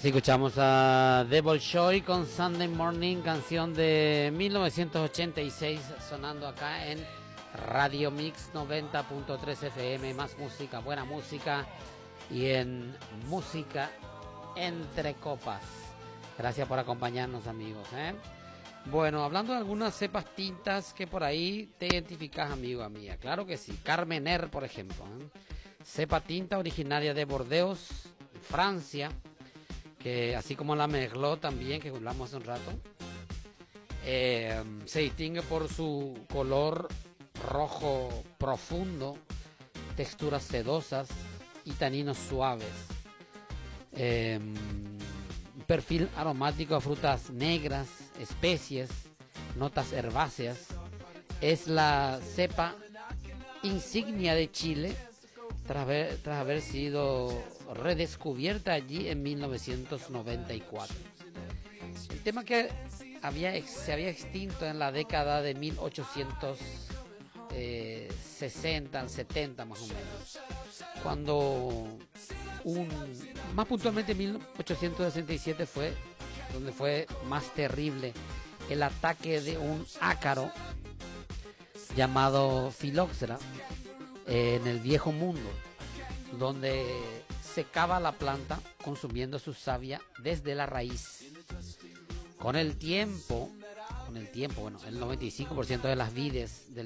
Así escuchamos a The Bolshoi con Sunday Morning, canción de 1986, sonando acá en Radio Mix 90.3 FM, más música, buena música y en música entre copas. Gracias por acompañarnos, amigos, ¿eh? Bueno, hablando de algunas cepas tintas que por ahí te identificas, amigo, amiga. Claro que sí. Carmener, por ejemplo, ¿eh? Cepa tinta originaria de Bordeaux, Francia, que así como la Merlot también, que hablamos hace un rato, se distingue por su color rojo profundo, texturas sedosas y taninos suaves. Perfil aromático a frutas negras, especies, notas herbáceas. Es la cepa insignia de Chile tras haber sido redescubierta allí en 1994. El tema que se había extinto en la década de 1860 al 70 más o menos, cuando más puntualmente en 1867 fue donde fue más terrible el ataque de un ácaro llamado Filoxera en el Viejo Mundo, donde secaba la planta consumiendo su savia desde la raíz. Con el tiempo, bueno, el 95% de las vides del